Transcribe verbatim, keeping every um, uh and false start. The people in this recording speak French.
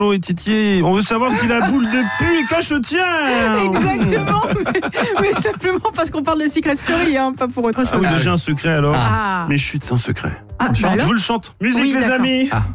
et Titi, on veut savoir si la boule de pu est cachetière. Exactement, mais, mais simplement parce qu'on parle de Secret Story, hein, pas pour autre chose. Ah oui, mais j'ai un secret alors. Ah. Mes chutes, c'est un secret. Ah, bah Je alors vous le chante. Musique Oui, les d'accord. amis. Ah.